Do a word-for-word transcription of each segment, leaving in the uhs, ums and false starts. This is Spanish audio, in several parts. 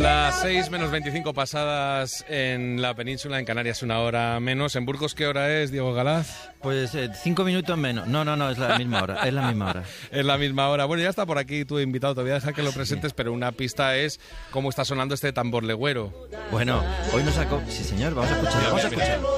Las seis menos veinticinco pasadas en la península, en Canarias una hora menos. ¿En Burgos qué hora es, Diego Galaz? Pues eh, cinco minutos menos. No, no, no, es la misma hora. Es la misma hora. Es la misma hora. Bueno, ya está por aquí tu invitado. Te voy a dejar que lo presentes, sí. Pero una pista es cómo está sonando este tambor legüero. Bueno, hoy nos sacó... Sí, señor, vamos a escuchar. Mira, vamos mira, a escuchar.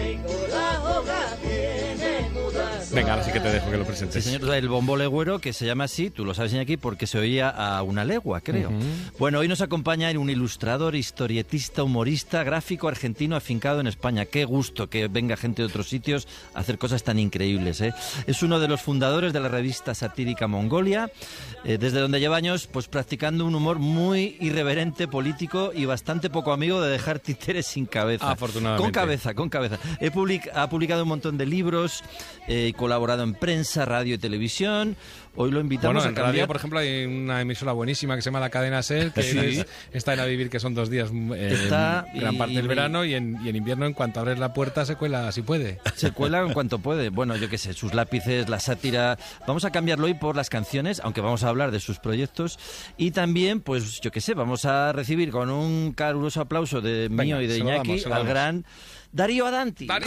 Venga, ahora sí que te dejo que lo presentes. Sí, señor, el bombo legüero, que se llama así, tú lo sabes aquí, porque se oía a una legua, creo. Uh-huh. Bueno, hoy nos acompaña un ilustrador, historietista, humorista, gráfico argentino afincado en España. Qué gusto que venga gente de otros sitios a hacer cosas tan increíbles, ¿eh? Es uno de los fundadores de la revista satírica Mongolia, eh, desde donde lleva años pues practicando un humor muy irreverente, político y bastante poco amigo de dejar títeres sin cabeza. Afortunadamente. Con cabeza, con cabeza. He public- ha publicado un montón de libros, eh, colaborado en prensa, radio y televisión. Hoy lo invitamos bueno, a en cambiar... radio, por ejemplo, hay una emisora buenísima que se llama La Cadena SER, que sí. es, está en A Vivir, que son dos días, eh, está, gran y, parte del y, verano, y en, y en invierno, en cuanto abres la puerta, se cuela si puede. Se cuela en cuanto puede. Bueno, yo qué sé, sus lápices, la sátira... Vamos a cambiarlo hoy por las canciones, aunque vamos a hablar de sus proyectos. Y también, pues, yo qué sé, vamos a recibir con un caluroso aplauso de Venga, mío y de Iñaki al gran Darío Adanti. ¡Darío!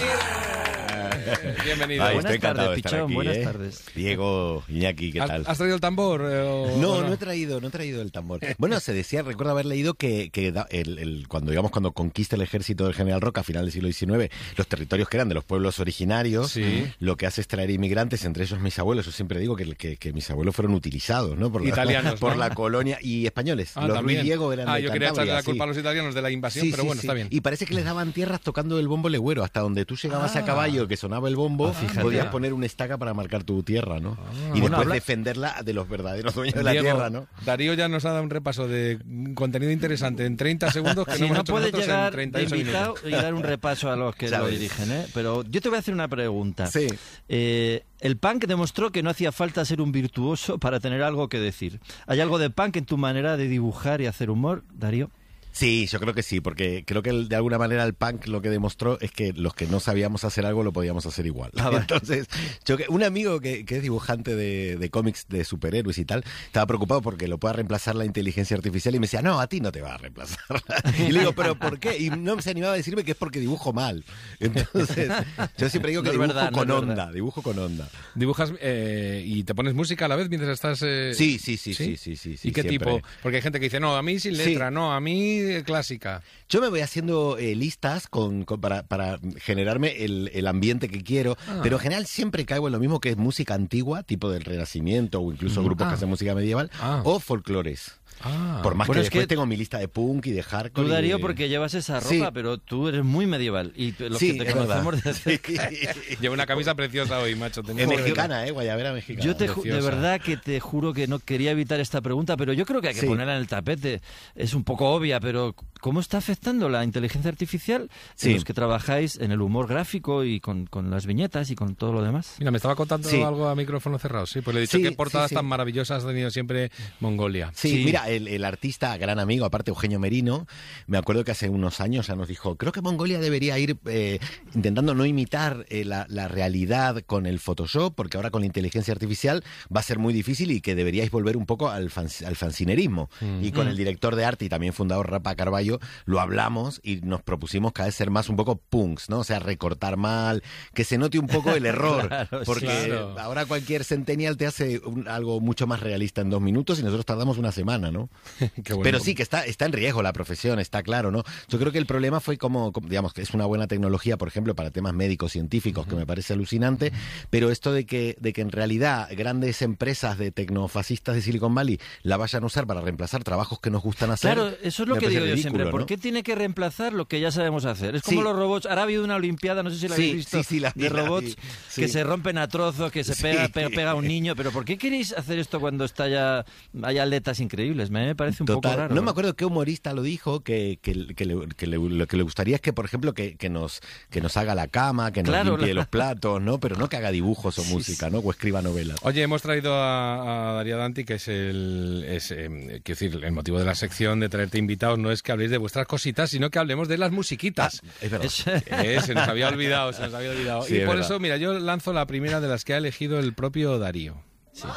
Bienvenido. Ay, buenas tardes, de Pichón, aquí, buenas ¿eh? tardes. Diego, Iñaki, ¿qué tal? ¿Has traído el tambor? Eh, o, no, o no, no he traído, no he traído el tambor. Bueno, se decía, recuerdo haber leído que, que el, el, cuando digamos cuando conquista el ejército del general Roca a final del siglo diecinueve, los territorios que eran de los pueblos originarios, sí. Lo que hace es traer inmigrantes, entre ellos mis abuelos. Yo siempre digo que, que, que mis abuelos fueron utilizados, ¿no? Por la, italianos, por ¿no? la colonia y españoles. Ah, los también. Luis Diego eran ah, de yo quería Cantabria, echarle la culpa sí. a los italianos de la invasión, sí, pero sí, bueno, sí. está bien. Y parece que les daban tierras tocando el bombo legüero, hasta donde tú llegabas ah. a caballo, que sonaba el bombo, Ah, podías poner una estaca para marcar tu tierra, ¿no? Ah. Y Bueno, después habla... defenderla de los verdaderos dueños de la Diego, tierra, ¿no? Darío ya nos ha dado un repaso de contenido interesante en treinta segundos que sí, no hemos no hecho puedes nosotros llegar en treinta de y ocho invitado minutos. y dar un repaso a los que lo dirigen, ¿eh? Pero yo te voy a hacer una pregunta. Sí. Eh, el punk demostró que no hacía falta ser un virtuoso para tener algo que decir. ¿Hay algo de punk en tu manera de dibujar y hacer humor, Darío? Sí, yo creo que sí, porque creo que el, de alguna manera el punk lo que demostró es que los que no sabíamos hacer algo lo podíamos hacer igual. Ah, vale. Entonces, yo que un amigo que, que es dibujante de, de cómics de superhéroes y tal, estaba preocupado porque lo pueda reemplazar la inteligencia artificial y me decía, no, a ti no te va a reemplazar. Y le digo, ¿pero por qué? Y no se animaba a decirme que es porque dibujo mal. Entonces, yo siempre digo que no dibujo verdad, con no onda, dibujo con onda. ¿Dibujas eh, y te pones música a la vez mientras estás...? Eh... Sí, sí, sí, sí, sí, sí, sí. ¿Y qué siempre. tipo? Porque hay gente que dice, no, a mí sin letra, Sí. no, a mí clásica. Yo me voy haciendo eh, listas con, con- para, para generarme el, el ambiente que quiero, Ah. pero en general siempre caigo en lo mismo, que es música antigua, tipo del Renacimiento o incluso Mm. grupos Ah. que hacen música medieval, Ah. o folclores. Ah. Por más Bueno, que es después que tengo mi lista de punk y de hardcore. Tú, y Darío, de- porque llevas esa ropa, Sí. pero tú eres muy medieval. Y los Sí, que te es verdad. conocemos de cerca... Llevo una camisa preciosa hoy, macho. Tenía Es que- mexicana, ¿eh? Guayabera mexicana. Yo te ju- de Preciosa. verdad que te juro que no quería evitar esta pregunta, pero yo creo que hay que Sí. ponerla en el tapete. Es un poco obvia, pero ¿cómo está afectando la inteligencia artificial Sí. en los que trabajáis en el humor gráfico y con, con las viñetas y con todo lo demás? Mira, me estaba contando Sí. algo a micrófono cerrado, sí, pues le he dicho Sí, qué portadas sí, sí. tan maravillosas ha tenido siempre Mongolia. Sí, Sí. mira, el, el artista, gran amigo, aparte Eugenio Merino, me acuerdo que hace unos años ya nos dijo, creo que Mongolia debería ir eh, intentando no imitar eh, la, la realidad con el Photoshop, porque ahora con la inteligencia artificial va a ser muy difícil y que deberíais volver un poco al, fan, al fancinerismo. Mm. Y con el director de arte y también fundador Rafa Carballo lo hablamos y nos propusimos cada vez ser más un poco punks, ¿no? O sea, recortar mal, que se note un poco el error, Claro, sí. porque Claro. ahora cualquier centennial te hace un- algo mucho más realista en dos minutos y nosotros tardamos una semana, ¿no? Qué bueno. Pero sí, que está, está en riesgo la profesión, está claro, ¿no? Yo creo que el problema fue como, como, digamos, que es una buena tecnología, por ejemplo, para temas médicos, científicos, que me parece alucinante, pero esto de que, de que en realidad grandes empresas de tecnofascistas de Silicon Valley la vayan a usar para reemplazar trabajos que nos gustan hacer. Claro, eso es lo me que parece digo yo ridículo, siempre. ¿Por ¿no? qué tiene que reemplazar lo que ya sabemos hacer? Es como Sí. los robots. Ahora ha habido una olimpiada, no sé si la Sí, habéis visto, sí, sí, la vi, de la vi. robots Sí. que se rompen a trozos, que se pega, Sí. pega, pega a un niño. Pero ¿por qué queréis hacer esto cuando está ya hay atletas increíbles? Me parece un Total. poco raro. No me ¿verdad? acuerdo qué humorista lo dijo, que, que, que, le, que le- lo que le gustaría es que, por ejemplo, que, que, nos, que nos haga la cama, que nos Claro, limpie la- los platos, ¿no? Pero no que haga dibujos o Sí, música, ¿no? O escriba novelas. Oye, hemos traído a, a Darío Adanti, que es el, es, eh, quiero decir, el motivo de la sección de traerte invitados no es que habléis de vuestras cositas, sino que hablemos de las musiquitas. Ah, es verdad. Es- Eh, se nos había olvidado, se nos había olvidado. Sí, y es por verdad. eso, mira, yo lanzo la primera de las que ha elegido el propio Darío.